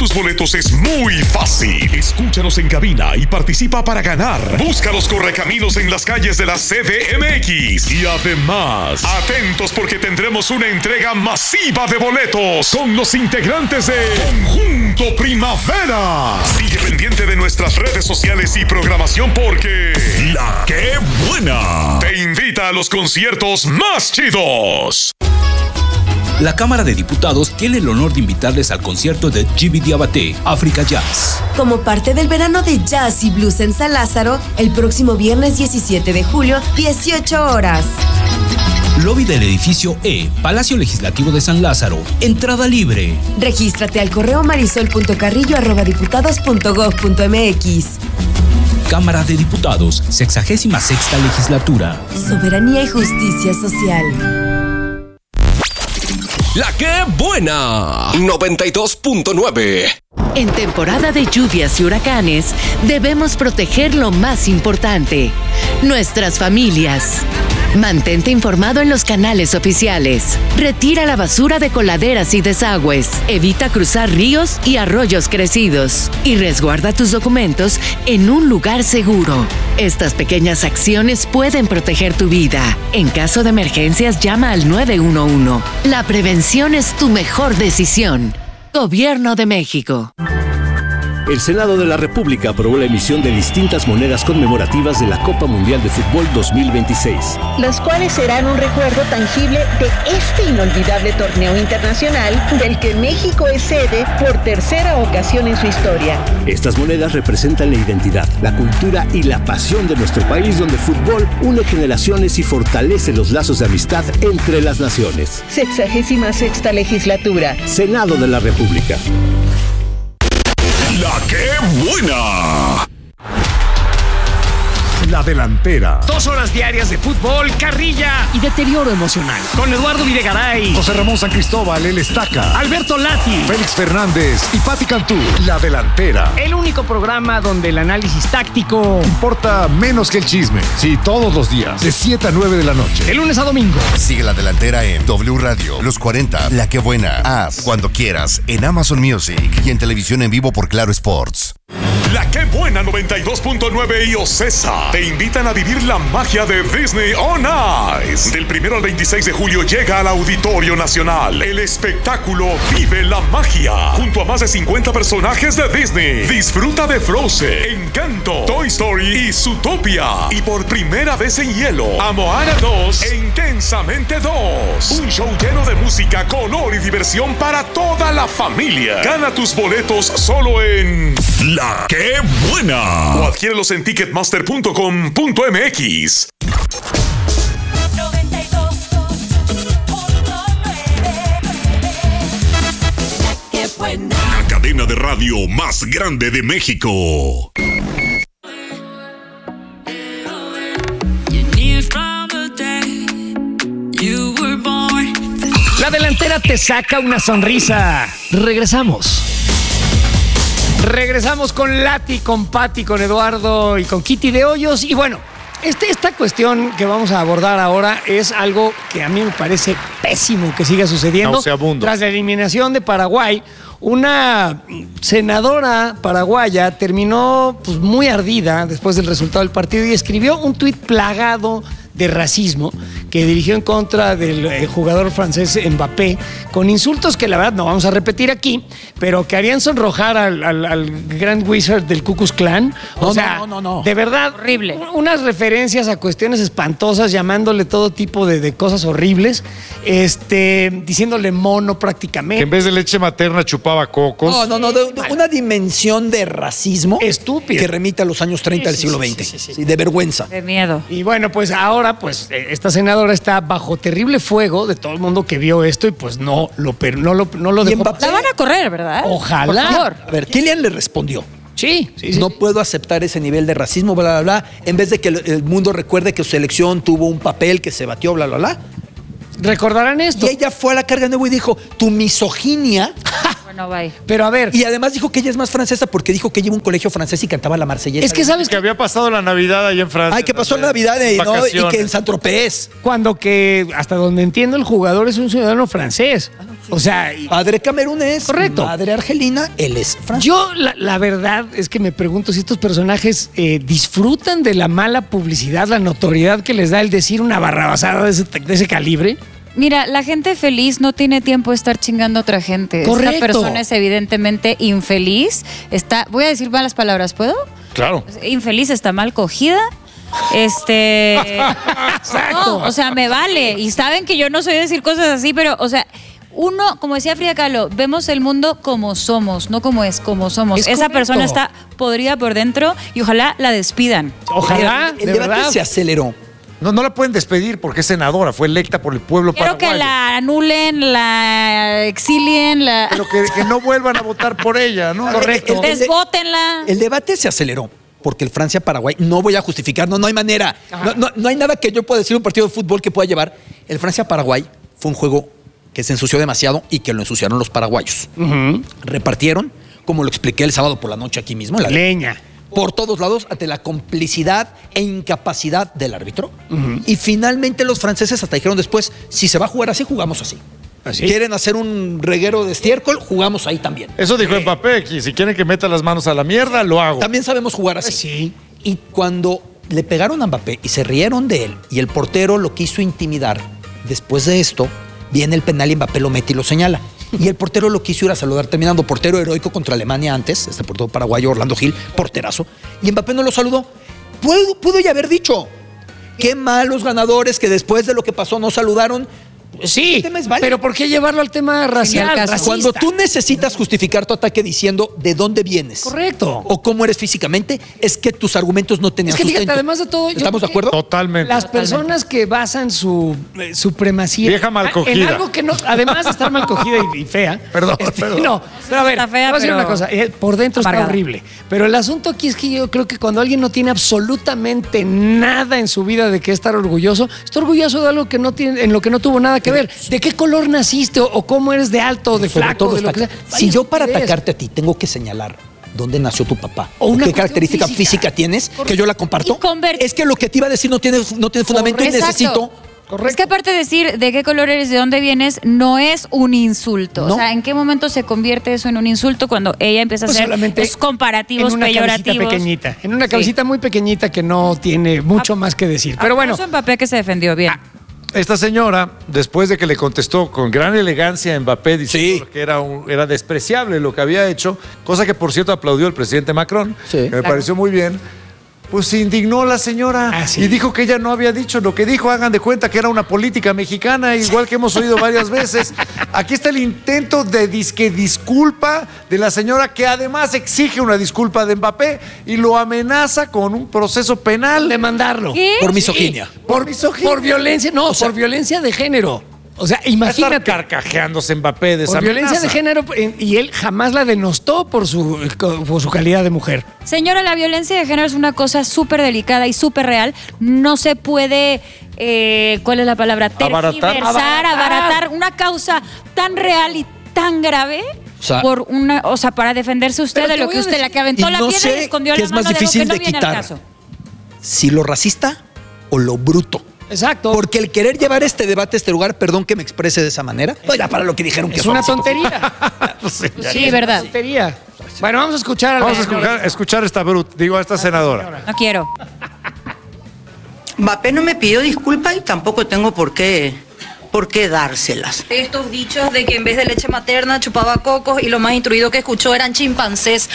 tus boletos es muy fácil. Escúchanos en cabina y participa para ganar. Busca los correcaminos en las calles de la CDMX. Y además, atentos porque tendremos una entrega masiva de boletos con los integrantes de Conjunto Primavera. Sigue pendiente de nuestras redes sociales y programación porque La Qué Buena te invita a los conciertos más chidos. La Cámara de Diputados tiene el honor de invitarles al concierto de Djiby Diabaté, Africa Jazz. Como parte del verano de jazz y blues en San Lázaro, el próximo viernes 17 de julio, 18 horas. Lobby del edificio E, Palacio Legislativo de San Lázaro. Entrada libre. Regístrate al correo marisol.carrillo@diputados.gov.mx. Cámara de Diputados, 66ª Legislatura. Soberanía y justicia social. La Qué Buena 92.9. En temporada de lluvias y huracanes, debemos proteger lo más importante, nuestras familias. Mantente informado en los canales oficiales. Retira la basura de coladeras y desagües. Evita cruzar ríos y arroyos crecidos. Y resguarda tus documentos en un lugar seguro. Estas pequeñas acciones pueden proteger tu vida. En caso de emergencias, llama al 911. La prevención es tu mejor decisión. Gobierno de México. El Senado de la República aprobó la emisión de distintas monedas conmemorativas de la Copa Mundial de Fútbol 2026. Las cuales serán un recuerdo tangible de este inolvidable torneo internacional del que México es sede por tercera ocasión en su historia. Estas monedas representan la identidad, la cultura y la pasión de nuestro país, donde el fútbol une generaciones y fortalece los lazos de amistad entre las naciones. 66ª Legislatura. Senado de la República. La Qué Buena. La Delantera. 2 horas diarias de fútbol, carrilla y deterioro emocional. Con Eduardo Videgaray, José Ramón San Cristóbal, el Estaca, Alberto Lati, Félix Fernández y Pati Cantú. La Delantera. El único programa donde el análisis táctico Importa menos que el chisme. Sí, todos los días, de 7 a 9 de la noche. de lunes a domingo. Sigue La Delantera en W Radio, Los 40, La Qué Buena, Haz, cuando quieras, en Amazon Music y en televisión en vivo por Claro Sports. La Qué Buena 92.9 y Ocesa te invitan a vivir la magia de Disney On Ice. Del 1 al 26 de julio llega al Auditorio Nacional el espectáculo Vive la Magia, junto a más de 50 personajes de Disney. Disfruta de Frozen, Encanto, Toy Story y Zootopia. Y por primera vez en hielo, a Moana 2 e Intensamente 2. Un show lleno de música, color y diversión para toda la familia. Gana tus boletos solo en La Qué Buena. O adquiérelos en ticketmaster.com.mx. La cadena de radio más grande de México. La Delantera te saca una sonrisa. Regresamos con Lati, con Pati, con Eduardo y con Kitty de Hoyos. Y bueno, esta cuestión que vamos a abordar ahora es algo que a mí me parece pésimo que siga sucediendo. Nauseabundo. Tras la eliminación de Paraguay, una senadora paraguaya terminó pues, muy ardida después del resultado del partido y escribió un tuit plagado de racismo que dirigió en contra del jugador francés Mbappé, con insultos que la verdad no vamos a repetir aquí, pero que harían sonrojar al Grand Wizard del Ku Klux Klan. No. De verdad, horrible. Unas referencias a cuestiones espantosas, llamándole todo tipo de cosas horribles, diciéndole mono prácticamente. Que en vez de leche materna chupaba cocos. Una dimensión de racismo estúpida que remite a los años 30 del siglo XX. Sí, de vergüenza. De miedo. Y bueno, pues ahora, esta senadora está bajo terrible fuego de todo el mundo que vio esto y pues no lo dejó pasar. La van a correr, ¿verdad? Ojalá. Por favor. A ver, Kylian le respondió. Sí. No puedo aceptar ese nivel de racismo, bla, bla, bla. En vez de que el mundo recuerde que su selección tuvo un papel que se batió, bla, bla, bla. Recordarán esto. Y ella fue a la carga de nuevo y dijo, tu misoginia No, bye. Pero a ver. Y además dijo que ella es más francesa porque dijo que lleva un colegio francés y cantaba la marsellesa. Es que sabes que había pasado la Navidad ahí en Francia. Ay, que pasó la Navidad ¿no? Y que en Saint-Tropez. Cuando que, hasta donde entiendo, el jugador es un ciudadano francés. O sea, padre camerunés, correcto. Madre argelina, él es francés. Yo la verdad es que me pregunto si estos personajes disfrutan de la mala publicidad, la notoriedad que les da el decir una barrabasada de ese calibre. Mira, la gente feliz no tiene tiempo de estar chingando a otra gente. Correcto. Esta persona es evidentemente infeliz. Voy a decir malas palabras, ¿puedo? Claro. Infeliz, está mal cogida. Exacto. No, o sea, me vale. Y saben que yo no soy de decir cosas así, pero, o sea, uno, como decía Frida Kahlo, vemos el mundo como somos, no como es, como somos. Es Esa correcto. persona está podrida por dentro y ojalá la despidan. Ojalá, El de debate verdad. se aceleró. No la pueden despedir porque es senadora, fue electa por el pueblo Quiero paraguayo. que la anulen, la exilien, Pero que no vuelvan a votar por ella, ¿no? Correcto. desbótenla. El debate se aceleró porque el Francia-Paraguay, no voy a justificar, no hay manera. No hay nada que yo pueda decir un partido de fútbol que pueda llevar. El Francia-Paraguay fue un juego que se ensució demasiado y que lo ensuciaron los paraguayos. Repartieron, como lo expliqué el sábado por la noche aquí mismo, la leña. Por todos lados, ante la complicidad e incapacidad del árbitro. Y finalmente los franceses hasta dijeron después, si se va a jugar así, jugamos así. ¿Quieren hacer un reguero de estiércol? Jugamos ahí también. Eso dijo Mbappé, que si quieren que meta las manos a la mierda, lo hago. También sabemos jugar así. Sí. Y cuando le pegaron a Mbappé y se rieron de él y el portero lo quiso intimidar, después de esto viene el penal y Mbappé lo mete y lo señala. Y el portero lo quiso ir a saludar terminando. Portero heroico contra Alemania antes, este portero paraguayo Orlando Gil, porterazo. Y Mbappé no lo saludó. Pudo ya haber dicho, qué malos ganadores que después de lo que pasó no saludaron. Sí, pero ¿por qué llevarlo al tema racial? Racista? Cuando tú necesitas justificar tu ataque diciendo de dónde vienes. Correcto. O cómo eres físicamente, es que tus argumentos no tenían Es que fíjate, sustento. además de todo, ¿Estamos de acuerdo? Totalmente. Las personas que basan su supremacía Vieja mal en cogida. algo que no, además de estar mal cogida y fea. Perdón. No, pero a ver, Está fea, te voy a decir pero una cosa, por dentro amargada. está horrible. Pero el asunto aquí es que yo creo que cuando alguien no tiene absolutamente nada en su vida de qué estar orgulloso, está orgulloso de algo que no tiene, en lo que no tuvo nada que ver. ¿De qué color naciste o cómo eres de alto o de Sobre flaco, todo de lo que sea? si yo para estupidez. atacarte a ti tengo que señalar dónde nació tu papá O o una qué cuestión característica física. física tienes, que yo la comparto, Y es que lo que te iba a decir no tiene fundamento y Exacto. necesito... Es que aparte de decir de qué color eres, de dónde vienes, no es un insulto. No. O sea, ¿en qué momento se convierte eso en un insulto cuando ella empieza a Pues hacer solamente los comparativos en una cabecita peyorativos? pequeñita, en una cabecita muy pequeñita que no tiene mucho más que decir. Pero bueno, Aplauso a Mbappé que se defendió bien. Esta señora, después de que le contestó con gran elegancia a Mbappé diciendo que era despreciable lo que había hecho, cosa que por cierto aplaudió el presidente Macron, que me pareció muy bien, pues se indignó la señora y dijo que ella no había dicho lo que dijo. Hagan de cuenta que era una política mexicana, igual que hemos oído varias veces. Aquí está el intento de disculpa de la señora, que además exige una disculpa de Mbappé y lo amenaza con un proceso penal. demandarlo. ¿Qué? Por misoginia. Por violencia, no, por violencia de género. O sea, Estar imagínate. carcajeándose Mbappé de esa Por violencia amenaza. de género, y él jamás la denostó por su calidad de mujer. Señora, la violencia de género es una cosa súper delicada y súper real. No se puede, ¿cuál es la palabra? Abaratar. Abaratar una causa tan real y tan grave. O sea, Para defenderse usted pero de te lo voy que a usted, decir, la que aventó y la no piedra y sé escondió qué la es mano más de algo difícil que no de viene al quitar. caso. Si lo racista o lo bruto. Exacto. Porque el querer llevar este debate a este lugar, perdón que me exprese de esa manera, pues ya para lo que dijeron que Es fue una así, pues, tontería. Sí, verdad. Tontería. Bueno, vamos a escuchar a la Vamos a señora. escuchar a esta senadora. No quiero. Mbappé no me pidió disculpas y tampoco tengo por qué dárselas. Estos dichos de que en vez de leche materna chupaba cocos y lo más instruido que escuchó eran chimpancés.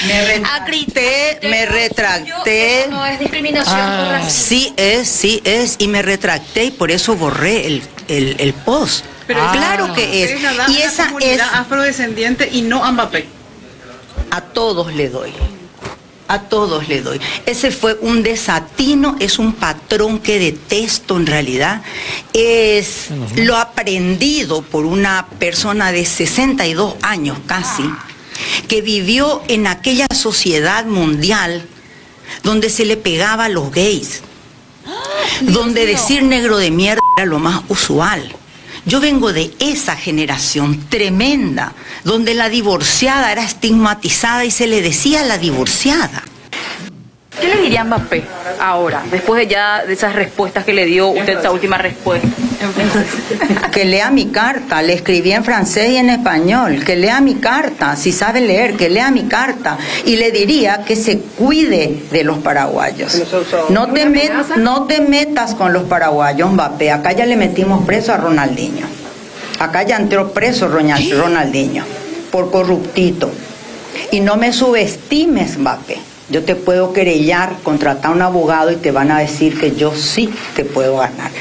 Me retracté. Eso no es discriminación por racismo. Sí es, y me retracté y por eso borré el post. Claro que es. Y esa es afrodescendiente y no a Mbappé. a todos le doy. A todos le doy. Ese fue un desatino, es un patrón que detesto en realidad. Es lo aprendido por una persona de 62 años casi, que vivió en aquella sociedad mundial donde se le pegaba a los gays, donde decir negro de mierda era lo más usual. Yo vengo de esa generación tremenda, donde la divorciada era estigmatizada y se le decía la divorciada. ¿Qué le diría a Mbappé ahora, después de esas respuestas que le dio usted, esa última respuesta? Que lea mi carta, le escribí en francés y en español, que lea mi carta, si sabe leer, que lea mi carta. Y le diría que se cuide de los paraguayos. No te metas con los paraguayos, Mbappé. Acá ya le metimos preso a Ronaldinho. Acá ya entró preso Ronaldinho por corruptito. Y no me subestimes, Mbappé. Yo te puedo querellar, contratar a un abogado y te van a decir que yo sí te puedo ganar.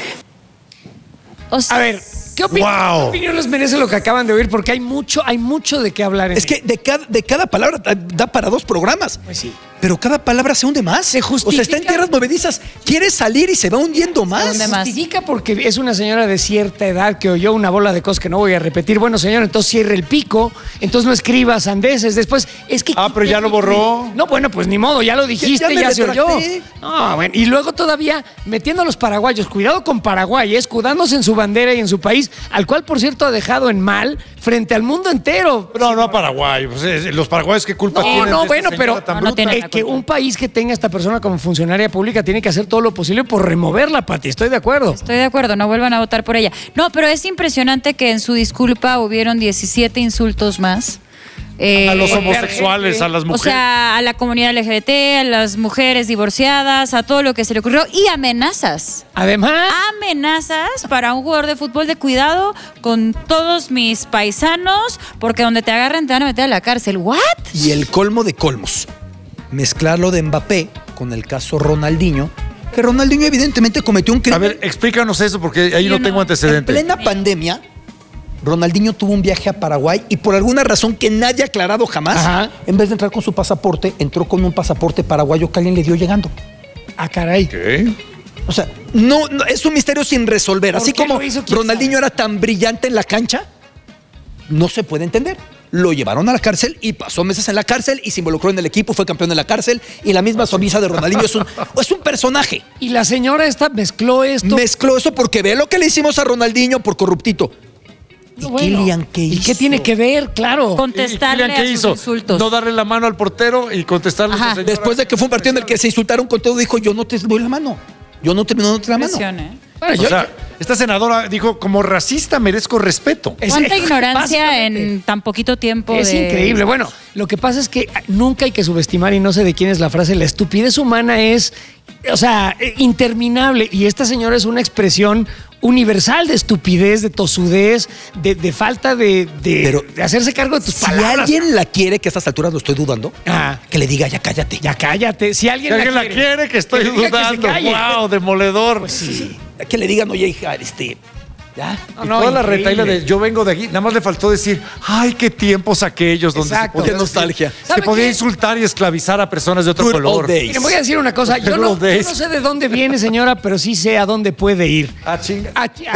A ver, ¿qué opinión les merece lo que acaban de oír? Porque hay mucho de qué hablar. Es que de cada palabra da para 2 programas. Pues sí. Pero cada palabra se hunde más. Se justifica. O sea, está en tierras movedizas, quiere salir y se va hundiendo más. Se justifica porque es una señora de cierta edad que oyó una bola de cosas que no voy a repetir. Bueno, señor, entonces cierre el pico, entonces no escriba sandeces. Después, es que... pero ya lo borró. No, bueno, pues ni modo, ya lo dijiste, ya se oyó. No, bueno, y luego todavía metiendo a los paraguayos, cuidado con Paraguay, escudándose en su bandera y en su país, al cual, por cierto, ha dejado en mal frente al mundo entero. No a Paraguay. Pues, los paraguayos, ¿qué culpa tienen? No, bueno, pero no tiene que un país que tenga a esta persona como funcionaria pública tiene que hacer todo lo posible por removerla, Pati. Estoy de acuerdo. Estoy de acuerdo, no vuelvan a votar por ella. No, pero es impresionante que en su disculpa hubieron 17 insultos más. A los homosexuales, a las mujeres. O sea, a la comunidad LGBT, a las mujeres divorciadas, a todo lo que se le ocurrió. Y amenazas. Además. Amenazas para un jugador de fútbol de cuidado con todos mis paisanos, porque donde te agarren te van a meter a la cárcel. ¿What? Y el colmo de colmos. Mezclar lo de Mbappé con el caso Ronaldinho, que Ronaldinho evidentemente cometió un crimen. A ver, explícanos eso porque ahí no tengo antecedentes. En plena pandemia, Ronaldinho tuvo un viaje a Paraguay y por alguna razón que nadie ha aclarado jamás, en vez de entrar con su pasaporte, entró con un pasaporte paraguayo que alguien le dio llegando. Ah, caray. ¿Qué? O sea, no es un misterio sin resolver. Así como Ronaldinho era tan brillante en la cancha, no se puede entender. Lo llevaron a la cárcel y pasó meses en la cárcel y se involucró en el equipo, fue campeón de la cárcel y la misma sonrisa de Ronaldinho es un personaje. Y la señora esta mezcló esto. Mezcló eso porque ve lo que le hicimos a Ronaldinho por corruptito. ¿Y Kylian qué hizo? ¿Y qué tiene que ver? Claro. Contestarle a sus insultos. No darle la mano al portero y contestarle a su señora. Después de que fue un partido en el que se insultaron con todo, dijo, yo no te doy la mano. Yo no te doy la mano. Bueno, esta senadora dijo, como racista merezco respeto. ¿Cuánta ignorancia en tan poquito tiempo? Es increíble. Bueno, lo que pasa es que nunca hay que subestimar, y no sé de quién es la frase, la estupidez humana es, interminable. Y esta señora es una expresión universal de estupidez, de tosudez, de falta de hacerse cargo de tus palabras. Si alguien la quiere, que a estas alturas lo estoy dudando, que le diga, ya cállate. Ya cállate. Si alguien la quiere, que estoy dudando. Wow, demoledor. Pues sí. Que le digan, oye, hija, ya. Toda la retaila de yo vengo de aquí, nada más le faltó decir, ay, qué tiempos aquellos donde qué nostalgia. Se podía insultar y esclavizar a personas de otro color. Miren, voy a decir una cosa, yo no sé de dónde viene, señora, pero sí sé a dónde puede ir. Chinga.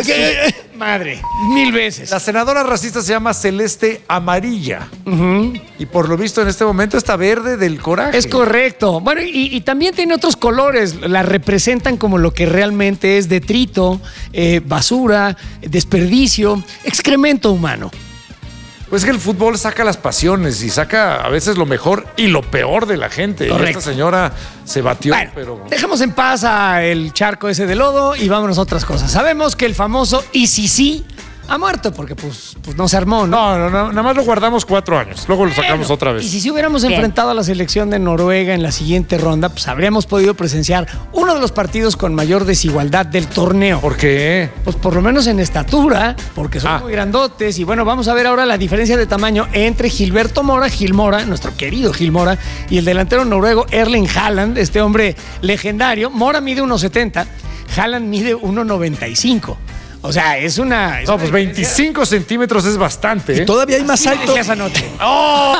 Madre, 1000 veces. La senadora racista se llama Celeste Amarilla. Y por lo visto en este momento está verde del coraje. Es correcto. Bueno, y también tiene otros colores. La representan como lo que realmente es detrito, basura, desperdicio, excremento humano. Pues que el fútbol saca las pasiones y saca a veces lo mejor y lo peor de la gente. Correcto. Y esta señora se batió, bueno, pero... Dejemos en paz el charco ese de lodo y vámonos a otras cosas. Sabemos que el famoso ICC ha muerto porque pues no se armó, ¿no? No, nada más lo guardamos 4 años. Luego lo sacamos otra vez. Y si hubiéramos enfrentado a la selección de Noruega en la siguiente ronda, pues habríamos podido presenciar uno de los partidos con mayor desigualdad del torneo. ¿Por qué? Pues por lo menos en estatura, porque son muy grandotes. Y bueno, vamos a ver ahora la diferencia de tamaño entre Gilberto Mora, Gil Mora, nuestro querido Gil Mora, y el delantero noruego Erling Haaland, este hombre legendario. Mora mide 1.70, Haaland mide 1.95. O sea, es una... No, pues 25 centímetros es bastante. Y todavía hay más alto. ¡Oh!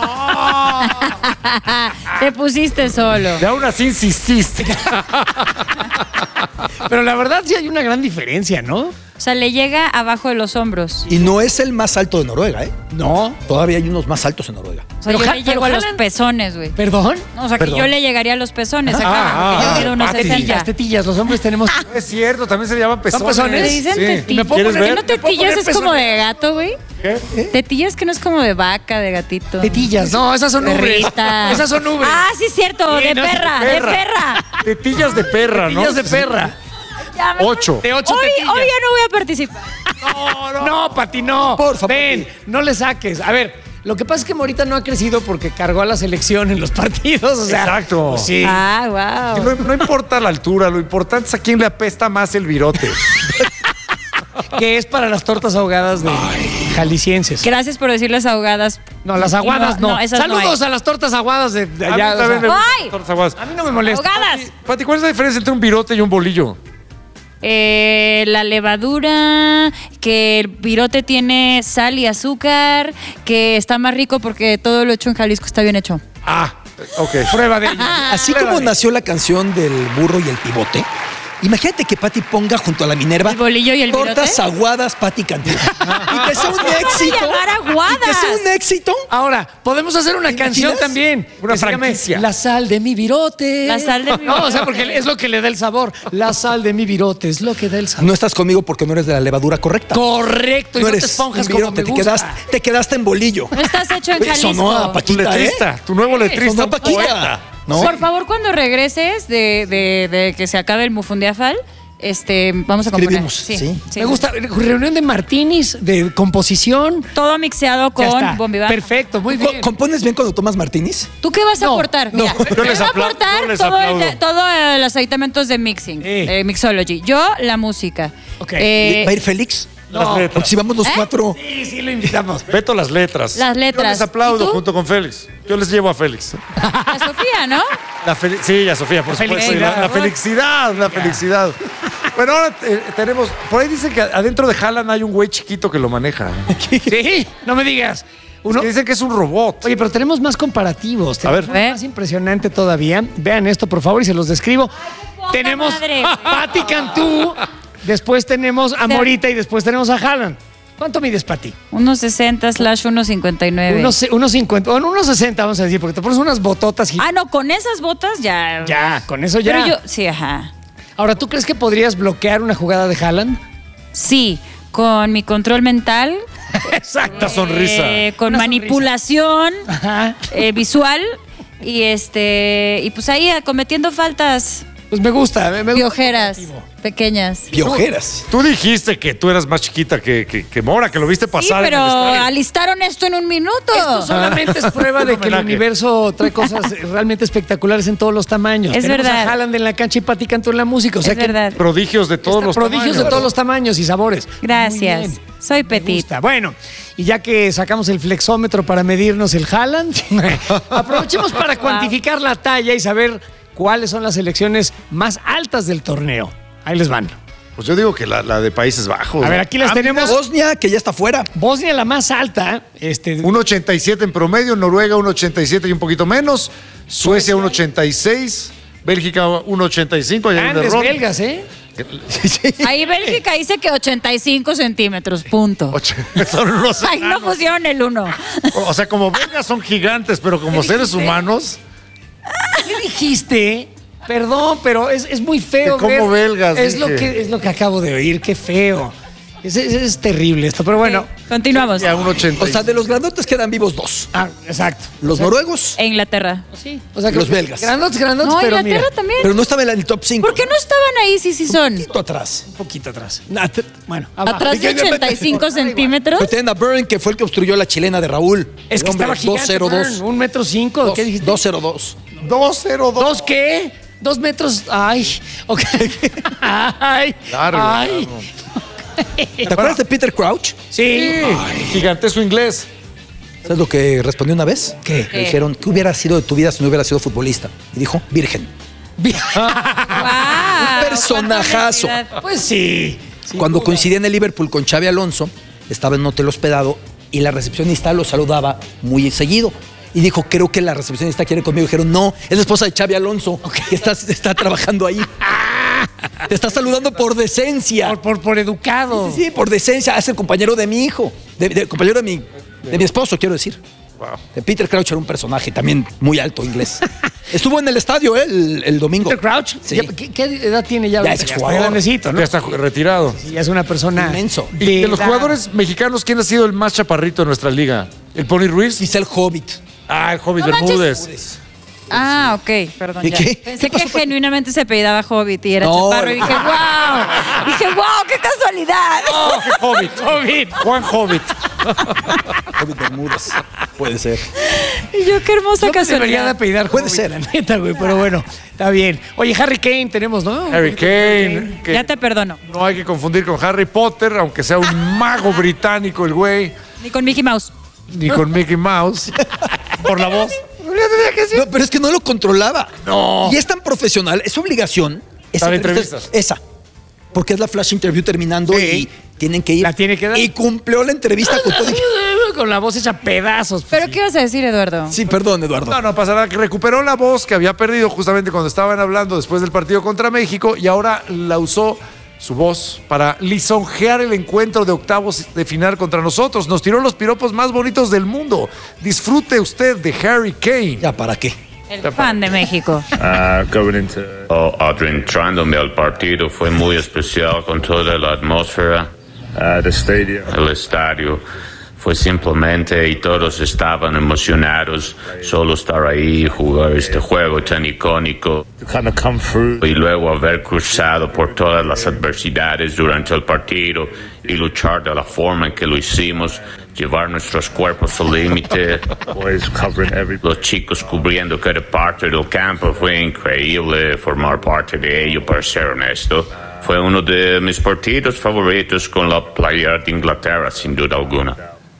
Te pusiste solo. Y aún así insististe. Pero la verdad sí hay una gran diferencia, ¿no? O sea, le llega abajo de los hombros. Y no es el más alto de Noruega, ¿eh? No. Todavía hay unos más altos en Noruega. O sea, yo le llego a los pezones, güey. ¿Perdón? No, o sea, Perdón. que yo le llegaría a los pezones. Acá, yo mido unos 60. Las tetillas, los hombres tenemos... Es cierto, también se le llaman pezones. ¿Son pezones? Le dicen Sí. tetillas. ¿Quieres ver? ¿No tetillas es como de gato, güey? ¿Qué? Tetillas que no es como de vaca, de gatito. Tetillas, no, esas son ubres. Perrita. Esas son ubres. Ah, sí, cierto, Sí, de no, perra, de perra. Tetillas de perra, ¿no? Tetillas de perra. Ya me- 8. De 8 Hoy tetillas. ya no voy a participar. No, Pati, no. Por favor, Ven, no le saques. A ver, lo que pasa es que Morita no ha crecido porque cargó a la selección en los partidos. O sea, Exacto. pues sí. Ah, wow. No importa la altura, lo importante es a quién le apesta más el virote. Que es para las tortas ahogadas de jaliscienses. Gracias por decir las ahogadas. No, las aguadas no. esas no Saludos hay. a las tortas aguadas de A mí allá. también me ¡Ay! gustan las tortas aguadas. A mí no me molesta. Ahogadas. Pati, ¿cuál es la diferencia entre un virote y un bolillo? La levadura, que el virote tiene sal y azúcar, que está más rico porque todo lo hecho en Jalisco está bien hecho. Ah, ok. Prueba de ello. Así como nació la canción del burro y el pivote, imagínate que Pati ponga junto a la Minerva ¿El bolillo y el tortas virote? aguadas Pati Cantú. Y que sea un ¿Cómo se van a éxito. llamar aguadas? Y que sea un éxito. Ahora, podemos hacer una canción imaginas? también. Una que se llame franquicia. La sal de mi virote. La sal de mi No, o sea, virote. porque es lo que le da el sabor. La sal de mi virote es lo que da el sabor. No estás conmigo porque no eres de la levadura correcta. Correcto. Y No no te eres esponjas un como virote, me te gusta. quedaste en bolillo. No estás hecho en Oye, Jalisco. sonó a Tu Paquita, letrista, tu nuevo letrista. Sonó a Paquita. Poeta. ¿No? Por favor, cuando regreses de que se acabe el Mufundiafal, vamos a componer. Escribimos, sí. Me gusta. Reunión de martinis, de composición. Todo mixeado Ya con está. bombibar. Perfecto, muy bien. ¿Compones bien cuando tomas martinis? ¿Tú qué vas a aportar? no. Mira, Yo yo les voy a aplau- aportar yo les todo aplaudo. todo los aditamentos de mixing, mixology. Yo, la música. Ok. ¿Va a ir Félix? Las letras. Porque si vamos los cuatro. Sí, lo invitamos. Beto, las letras. Las letras. Yo les aplaudo ¿Y tú? junto con Félix. Yo les llevo a Félix. A Sofía, ¿no? Sí, a Sofía, por supuesto. felicidad. La felicidad, la felicidad. Bueno, ahora tenemos... Por ahí dicen que adentro de Haaland hay un güey chiquito que lo maneja. Sí, no me digas. Que dicen que es un robot. Oye, pero tenemos más comparativos. A ver. Tenemos uno más impresionante todavía. Vean esto, por favor, y se los describo. Tenemos madre. a Pati Cantú, después tenemos a Morita y después tenemos a Haaland. ¿Cuánto mides, Pati? 1.60/1.59. Unos 50, bueno, unos 60, vamos a decir, porque te pones unas bototas. Ah, no, con esas botas ya. Ya, con eso ya. Pero yo, sí, ajá. Ahora, ¿tú crees que podrías bloquear una jugada de Haaland? Sí, con mi control mental. Exacto. Una sonrisa. Con Una manipulación Ajá. visual y pues ahí cometiendo faltas Pues me gusta. Me gusta. piojeras pequeñas. Piojeras. Tú dijiste que tú eras más chiquita que Mora, que lo viste Sí, pasar pero en el estadio. alistaron esto en un minuto. Esto solamente es prueba de Un que el homenaje. universo trae cosas realmente espectaculares en todos los tamaños. Es Tenemos verdad. a Haaland en la cancha y Pati Cantú en la música. O sea Es que verdad. Prodigios de todos los prodigios tamaños. de todos los tamaños y sabores. Gracias. Muy bien. Soy Me petit. gusta. Bueno, y ya que sacamos el flexómetro para medirnos el Haaland, aprovechemos para cuantificar la talla y saber cuáles son las selecciones más altas del torneo. Ahí les van. Pues yo digo que la de Países Bajos. A ver, aquí las tenemos. Bosnia, que ya está fuera. Bosnia, la más alta. 1.87 en promedio, Noruega 1.87 y un poquito menos, Suecia 1.86, Bélgica 1.85, allá en Grandes derrota. belgas, ¿eh? Ahí Bélgica dice que 85 centímetros, punto. Son unos Ahí no enanos. pusieron el 1. O sea, como belgas son gigantes, pero como seres humanos, ¿Qué dijiste? Perdón, pero es muy feo. Que como ver. belgas, Es dije. lo que acabo de oír, qué feo. Es terrible esto, pero bueno. Continuamos. ya 1.80. O sea, de los grandotes quedan vivos dos. Ah, exacto. Los noruegos E Inglaterra. Sí. O sea, y los belgas. Grandotes, No, pero Inglaterra mira, también. Pero no estaban en el top 5. ¿Por qué no estaban ahí si son? Un poquito atrás. un poquito atrás. Bueno, Atrás de 85 centímetros. Pero tienen a Byrne, que fue el que obstruyó la chilena de Raúl. Es que Hombre, estaba gigante. 2.02. 1.5 m. ¿Qué dijiste? 2.02. 2.02. ¿Dos qué? 2 metros. Ay, ok. Ay, Largo, ay. ¿Te acuerdas de Peter Crouch? Sí. Gigantesco inglés. ¿Sabes lo que respondió una vez? ¿Qué? Le dijeron, ¿qué hubiera sido de tu vida si no hubiera sido futbolista? Y dijo, virgen. ¡Wow! Un personajazo. cuánta honestidad. Pues sí. Cuando coincidía en el Liverpool con Xavi Alonso, estaba en un hotel hospedado y la recepcionista lo saludaba muy seguido. Y dijo, creo que la recepcionista quiere conmigo. Dijeron, no, es la esposa de Xavi Alonso, que está trabajando ahí. Te está saludando por decencia. Por educado. Sí, por decencia. Es el compañero de mi hijo. Compañero de mi esposo, quiero decir. Wow. Peter Crouch era un personaje también muy alto inglés. Estuvo en el estadio el domingo. ¿Peter Crouch? Sí. ¿Qué edad tiene ya? Ya es está jugador. grandecito, ¿no? Ya está retirado. Sí, ya es una persona inmenso. Y de los jugadores mexicanos, ¿quién ha sido el más chaparrito de nuestra liga? ¿El Pony Ruiz? Quizá el Hobbit. Ah, el Hobbit No Bermúdez. Ah, ok, perdón. ¿Y Ya. qué? Pensé que genuinamente se apellidaba Hobbit y era chaparro y dije, wow. Dije, wow, qué casualidad. Oh, qué Hobbit. Juan Hobbit. Hobbit Bermúdez. Puede ser. Y yo, qué hermosa Yo me debería de casualidad. apellidar Puede Hobbit, ser. la neta, güey, pero bueno, está bien. Oye, Harry Kane tenemos, ¿no? Harry Kane. Que Ya te perdono. no hay que confundir con Harry Potter, aunque sea un mago británico el güey, Ni con Mickey Mouse. ni con Mickey Mouse. Por la voz. No, pero es que no lo controlaba. No. Y es tan profesional, es obligación. Dar entrevistas. Esa. Porque es la flash interview terminando y tienen que ir. La tiene que dar. Y cumplió la entrevista con todo. Con la voz hecha pedazos. ¿Pero qué ibas a decir, Eduardo? Sí, perdón, Eduardo. No pasa nada, que recuperó la voz que había perdido justamente cuando estaban hablando después del partido contra México y ahora la usó su voz para lisonjear el encuentro de octavos de final contra nosotros. Nos tiró los piropos más bonitos del mundo. Disfrute usted de Harry Kane. ¿Ya para qué? El fan de México. Adentrándome al partido fue muy especial con toda la atmósfera. El estadio fue simplemente y todos estaban emocionados solo estar ahí y jugar este juego tan icónico y luego haber cruzado por todas las adversidades durante el partido y luchar de la forma en que lo hicimos, llevar nuestros cuerpos al límite, los chicos cubriendo cada parte del campo. Fue increíble formar parte de ello, para ser honesto. Fue uno de mis partidos favoritos con la playera de Inglaterra, sin duda alguna.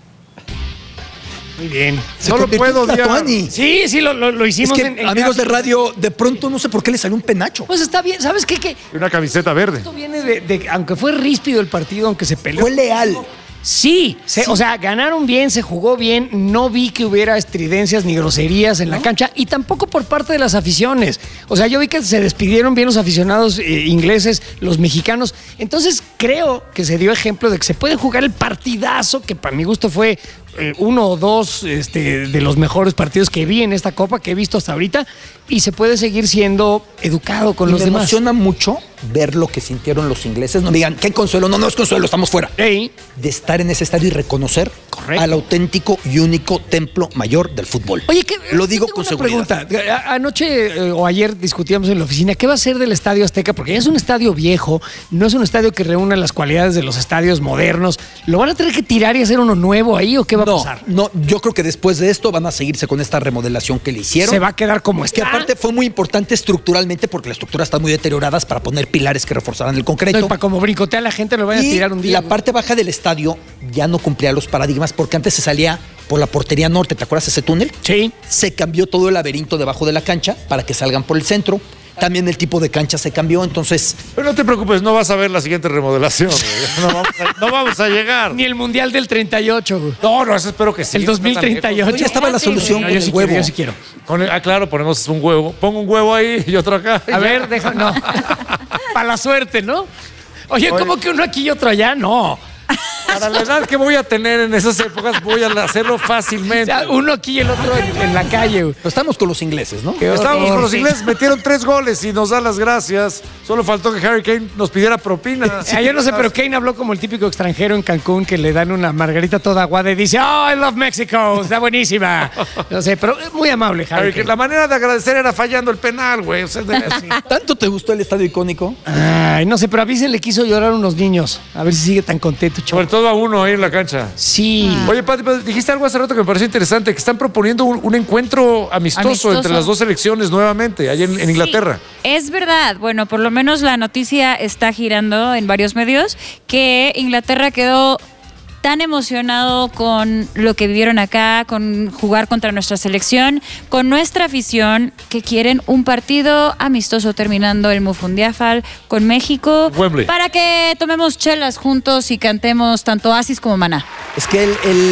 Muy bien. Se convirtió en Tlatuani. Sí, lo hicimos Es que, amigos de radio, de pronto no sé por qué le salió un penacho. Pues está bien, ¿sabes qué? Una camiseta verde. Esto viene de aunque fue ríspido el partido, aunque se peleó. Fue leal. Sí, o sea, ganaron bien, se jugó bien, no vi que hubiera estridencias ni groserías en la cancha y tampoco por parte de las aficiones. O sea, yo vi que se despidieron bien los aficionados ingleses, los mexicanos. Entonces creo que se dio ejemplo de que se puede jugar el partidazo, que para mi gusto fue uno o dos de los mejores partidos que vi en esta Copa, que he visto hasta ahorita, y se puede seguir siendo educado con Y los me demás. emociona mucho ver lo que sintieron los ingleses. No me digan, ¿qué consuelo? No es consuelo, estamos fuera. Hey. De estar en ese estadio y reconocer al auténtico y único templo mayor del fútbol. Oye, ¿qué? Lo digo Tengo con una seguridad. pregunta. Anoche o ayer discutíamos en la oficina, ¿qué va a ser del Estadio Azteca? Porque ya es un estadio viejo, no es un estadio que reúna las cualidades de los estadios modernos. ¿Lo van a tener que tirar y hacer uno nuevo ahí o qué va a pasar? No, yo creo que después de esto van a seguirse con esta remodelación que le hicieron. Se va a quedar como está. Que aparte fue muy importante estructuralmente porque la estructura está muy deteriorada para poner pilares que reforzaran el concreto. No, y para como brincotea la gente lo van a Y tirar un día. la parte baja del estadio ya no cumplía los paradigmas porque antes se salía por la portería norte, ¿te acuerdas ese túnel? Sí. Se cambió todo el laberinto debajo de la cancha para que salgan por el centro. También el tipo de cancha se cambió, entonces... Pero no te preocupes, no vas a ver la siguiente remodelación. Güey. No vamos a llegar. Ni el Mundial del 38, güey. No, eso espero que sí. El 2038. Ya estaba la solución No, con yo el sí huevo. quiero, yo sí quiero. Claro, ponemos un huevo. Pongo un huevo ahí y otro acá. A ver, no. Para la suerte, ¿no? Oye, ¿cómo que uno aquí y otro allá? No. Para la edad que voy a tener en esas épocas, voy a hacerlo O fácilmente. sea, uno aquí y el otro en la calle, güey. Pero estamos con los ingleses, ¿no? Estábamos con los sí. ingleses, metieron 3 goles y nos dan las gracias. Solo faltó que Harry Kane nos pidiera propina. Yo no sé, pero Kane habló como el típico extranjero en Cancún que le dan una margarita toda aguada y dice, oh, I love Mexico, está buenísima. No sé, pero muy amable, Harry Kane. La manera de agradecer era fallando el penal, güey. O sea, ¿Tanto te gustó el estadio icónico? Ay, no sé, pero a Vicen le quiso llorar unos niños. A ver si sigue tan contento, sobre todo a uno ahí en la cancha. Sí. Oye, Pati, dijiste algo hace rato que me pareció interesante, que están proponiendo un encuentro amistoso entre las dos selecciones nuevamente, allá en Inglaterra. Es verdad, bueno, por lo menos la noticia está girando en varios medios que Inglaterra quedó tan emocionado con lo que vivieron acá, con jugar contra nuestra selección, con nuestra afición, que quieren un partido amistoso terminando el Mufundiafal con México, Wembley, para que tomemos chelas juntos y cantemos tanto Oasis como Maná. Es que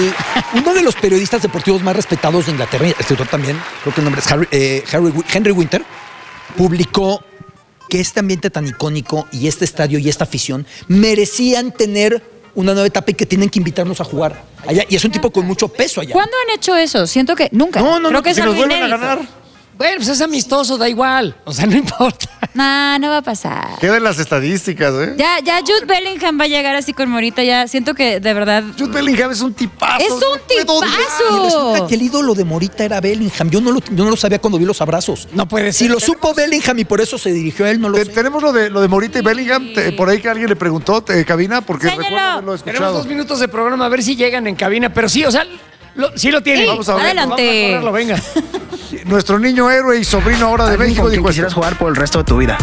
uno de los periodistas deportivos más respetados de Inglaterra, escritor también, creo que el nombre es Henry Winter, publicó que este ambiente tan icónico y este estadio y esta afición merecían tener una nueva etapa y que tienen que invitarnos a jugar allá. Y es un tipo con mucho peso allá. ¿Cuándo han hecho eso? Siento que nunca. Creo que es algo inédito. Bueno, pues es amistoso, da igual. O sea, no importa. No va a pasar. Quedan las estadísticas, ¿eh? Ya Jude Bellingham va a llegar así con Morita. Ya siento que de verdad. Jude Bellingham es un tipazo. ¡Es un tipazo! Resulta que el ídolo de Morita era Bellingham. Yo no lo sabía cuando vi los abrazos. No puede ser. Si lo supo Bellingham y por eso se dirigió a él, no lo sé. Tenemos lo de Morita y Bellingham. Por ahí que alguien le preguntó, cabina, porque recuerdo haberlo escuchado. Tenemos 2 minutos de programa, a ver si llegan en cabina. Pero sí, o sea, sí lo tienen. Sí, vamos a ver. Adelante. Vamos a correrlo, venga. Nuestro niño héroe y sobrino ahora de México dijo que quisieras jugar por el resto de tu vida.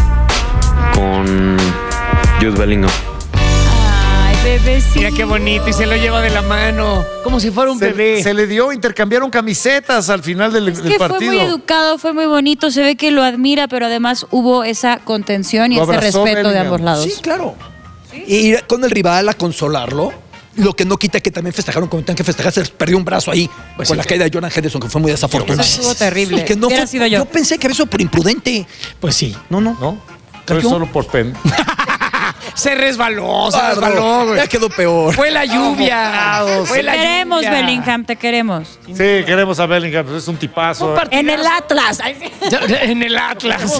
Con Jude Bellingham. Ay, bebecito. Mira qué bonito y se lo lleva de la mano, como si fuera un bebé. Se le dio, intercambiaron camisetas al final del partido. Fue muy educado, fue muy bonito, se ve que lo admira, pero además hubo esa contención y ese respeto de ambos lados. Sí, claro. Y ir con el rival a consolarlo. Lo que no quita que también festejaron como tenían que festejar, se les perdió un brazo ahí con la caída de Jordan Henderson, que fue muy desafortunado. Eso estuvo terrible. Y que no Hubiera fue, sido yo. pensé que había sido por imprudente. Pues sí. No. Fue solo por pen. Se resbaló, güey. Ya quedó peor. Fue la lluvia. Te queremos, Bellingham, te queremos. Sí, queremos a Bellingham, pues es un tipazo. En el Atlas. En el Atlas.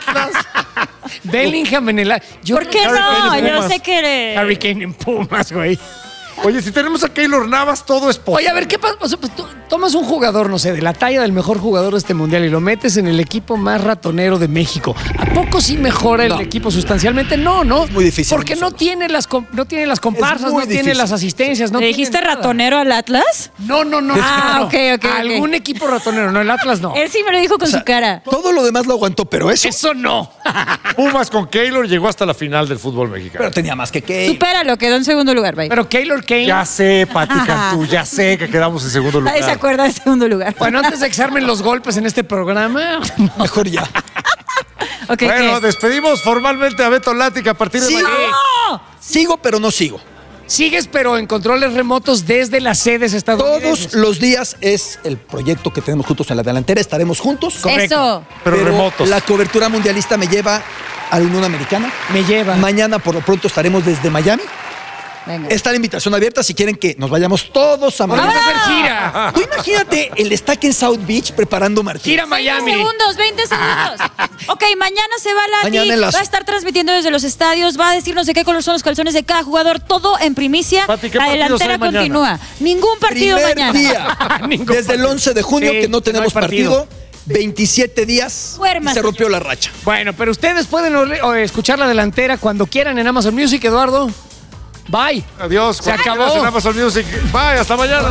Bellingham en el Atlas. ¿Por qué no? Yo sé que eres. Harry Kane en Pumas, güey. Oye, si tenemos a Keylor Navas, todo es posible. Oye, a ver, ¿qué pasa? O sea, pues, tú tomas un jugador, no sé, de la talla del mejor jugador de este mundial y lo metes en el equipo más ratonero de México. ¿A poco sí mejora el equipo sustancialmente? No. Es muy difícil. Porque no tiene las comparsas, no tiene las asistencias. No ¿Le dijiste ratonero al Atlas? No. Ah, ok. Algún equipo ratonero, no, el Atlas no. Él sí me lo dijo con su cara. Todo lo demás lo aguantó, pero eso no. Pumas con Keylor llegó hasta la final del fútbol mexicano. Pero tenía más que Keylor. Supéralo, quedó en segundo lugar, bye. Pero Keylor Kane. Ya sé, Pati Cantú, ya sé que quedamos en segundo lugar. Nadie se acuerda de segundo lugar. Bueno, antes de que se armen los golpes en este programa, mejor ya. Okay, bueno, despedimos formalmente a Beto Lática a partir de mañana. Sigo, pero no sigo. Sigues, pero en controles remotos desde las sedes estadounidenses. Todos los días es el proyecto que tenemos juntos en la delantera. Estaremos juntos. Correcto. Eso. Pero remotos. La cobertura mundialista me lleva a la Unión Americana. Me lleva. Mañana, por lo pronto, estaremos desde Miami. Venga. Está la invitación abierta si quieren que nos vayamos todos a Miami. Vamos a hacer gira. Tú imagínate el estaque en South Beach preparando Martín. Gira Miami. 20 segundos. Ok, mañana se va Lati, va a estar transmitiendo desde los estadios, va a decirnos de qué color son los calzones de cada jugador, todo en primicia. Pati, ¿qué la delantera continúa. Ningún partido mañana. Día. Desde el 11 de junio que no tenemos partido. 27 días y se rompió la racha. Bueno, pero ustedes pueden escuchar la delantera cuando quieran en Amazon Music, Eduardo. Bye. Adiós. Se acabó. En Amazon Music. Bye, hasta mañana.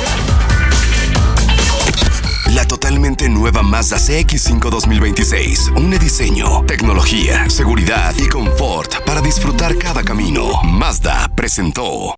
La totalmente nueva Mazda CX-5 2026. Un diseño, tecnología, seguridad y confort para disfrutar cada camino. Mazda presentó.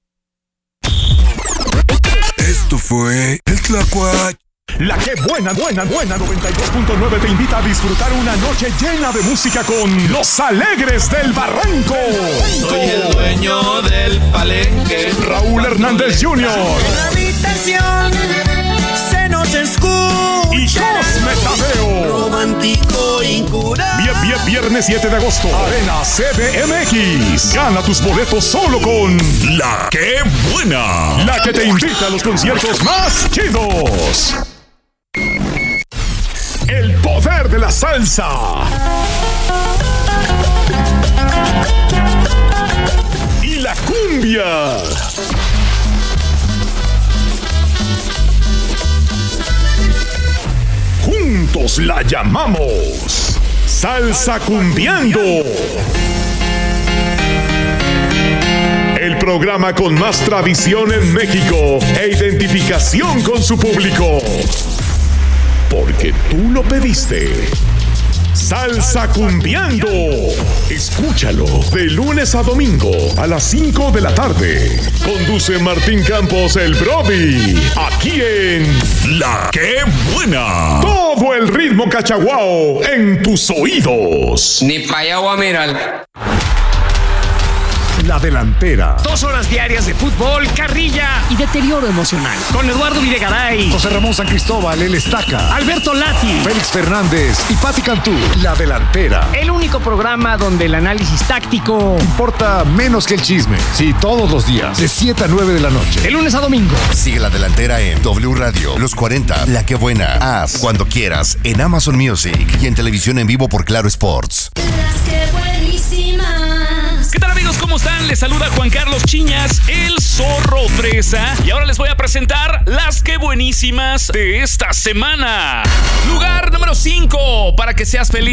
Esto fue el Tlacuache. La que buena 92.9 te invita a disfrutar una noche llena de música con Los Alegres del Barranco. Soy el dueño del palenque. Raúl Hernández Jr. En la habitación se nos escucha. Y Cosme Tadeo. Romántico incurable. Viernes 7 de agosto. Arena CDMX. Gana tus boletos solo con La que buena. La que te invita a los conciertos más chidos. El poder de la salsa. Y la cumbia. Juntos la llamamos Salsa Cumbiando. El programa con más tradición en México e identificación con su público. Porque tú lo pediste. Salsa Cumbiando. Escúchalo de lunes a domingo a las 5 de la tarde. Conduce Martín Campos, el Brody. Aquí en La Que Buena. Todo el ritmo cachaguao en tus oídos. Ni pa' allá voy a mirar. La Delantera. 2 horas diarias de fútbol, carrilla y deterioro emocional. Con Eduardo Videgaray, José Ramón San Cristóbal, el Estaca, Alberto Lati, Félix Fernández y Pati Cantú. La Delantera. El único programa donde el análisis táctico importa menos que el chisme. Sí, todos los días, de 7 a 9 de la noche. De lunes a domingo. Sigue La Delantera en W Radio, Los 40, La Que Buena, Haz, Cuando Quieras, en Amazon Music y en televisión en vivo por Claro Sports. ¿Qué tal, amigos? ¿Cómo están? Les saluda Juan Carlos Chiñas, el Zorro Fresa. Y ahora les voy a presentar las que buenísimas de esta semana. Lugar número 5, para que seas feliz.